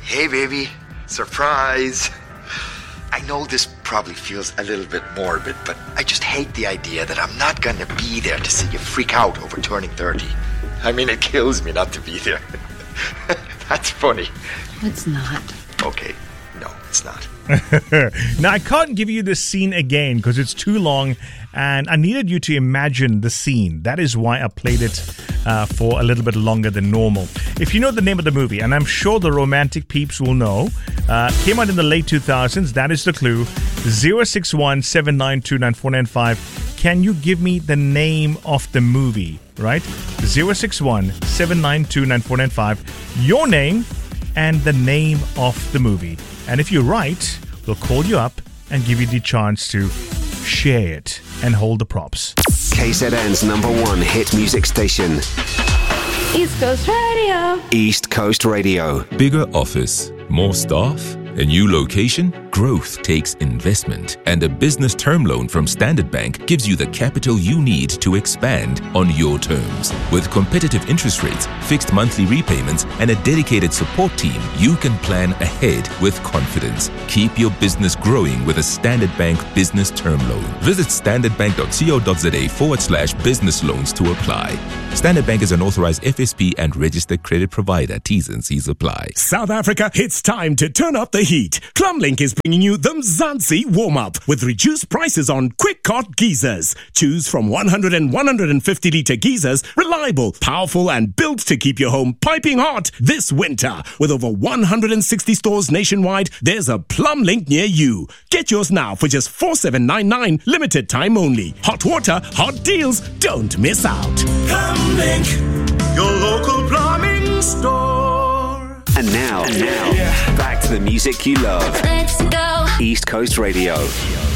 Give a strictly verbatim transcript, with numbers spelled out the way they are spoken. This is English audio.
Hey, baby. Surprise. I know this probably feels a little bit morbid, but I just hate the idea that I'm not going to be there to see you freak out over turning thirty. I mean, it kills me not to be there. That's funny. It's not. Okay. No, it's not. Now, I can't give you this scene again because it's too long and I needed you to imagine the scene. That is why I played it uh, for a little bit longer than normal. If you know the name of the movie, and I'm sure the romantic peeps will know, uh, came out in the late two thousands. That is the clue. zero six one, seven nine two, nine four nine five. Can you give me the name of the movie, right? zero six one, seven nine two, nine four nine five. Your name and the name of the movie. And if you're right, we'll call you up and give you the chance to share it and hold the props. K Z N's number one hit music station. East Coast Radio. East Coast Radio. Bigger office, more staff, a new location? Growth takes investment, and a business term loan from Standard Bank gives you the capital you need to expand on your terms. With competitive interest rates, fixed monthly repayments, and a dedicated support team, you can plan ahead with confidence. Keep your business growing with a Standard Bank business term loan. Visit standardbank.co.za forward slash business loans to apply. Standard Bank is an authorized F S P and registered credit provider. T's and C's apply. South Africa, it's time to turn up the heat. Plumlink is bringing you the Mzansi warm-up with reduced prices on quick cart geysers. Choose from one hundred and one hundred fifty litre geysers, reliable, powerful and built to keep your home piping hot this winter. With over one hundred sixty stores nationwide, there's a Plumlink near you. Get yours now for just four thousand seven hundred ninety-nine, limited time only. Hot water, hot deals, don't miss out. Plumlink, your local plumbing store. And now, and now, back to the music you love. Let's go. East Coast Radio.